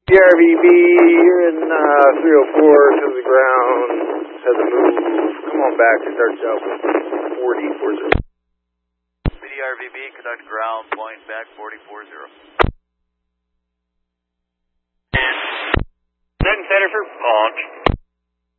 RVB, you're in 304 to the ground, has a move. Come on back to start up with 4040. BDRVB, conduct ground, point back 4040. Setting center for launch.